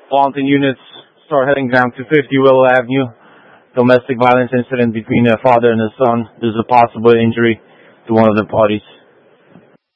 Mountain units start heading down to 50 Willow Avenue. Domestic violence incident between a father and a son. There's a possible injury to one of the parties.